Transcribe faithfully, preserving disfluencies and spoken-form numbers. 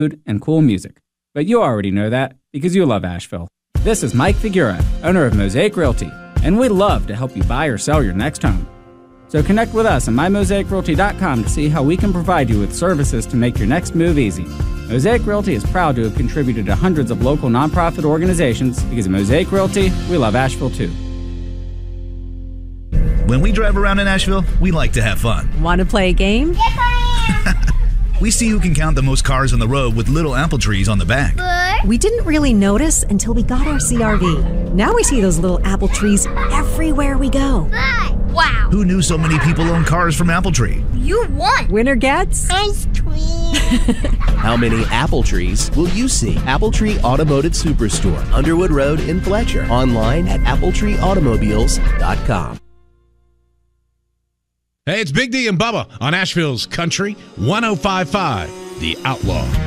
food, and cool music. But you already know that because you love Asheville. This is Mike Figura, owner of Mosaic Realty, and we'd love to help you buy or sell your next home. So connect with us at my mosaic realty dot com to see how we can provide you with services to make your next move easy. Mosaic Realty is proud to have contributed to hundreds of local nonprofit organizations because at Mosaic Realty, we love Asheville too. When we drive around in Asheville, we like to have fun. Want to play a game? We see who can count the most cars on the road with little apple trees on the back. We didn't really notice until we got our C R V. Now we see those little apple trees everywhere we go. Wow. Who knew so many people own cars from Apple Tree? You won. Winner gets ice cream. How many apple trees will you see? Apple Tree Automotive Superstore, Underwood Road in Fletcher. Online at apple tree automobiles dot com. Hey, it's Big D and Bubba on Asheville's Country one oh five point five, The Outlaw.